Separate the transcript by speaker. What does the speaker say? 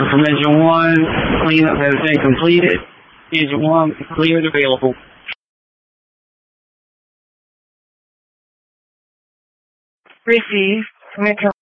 Speaker 1: From Engine 1, cleanup has been completed. Engine 1 cleared available.
Speaker 2: Receive. Commit to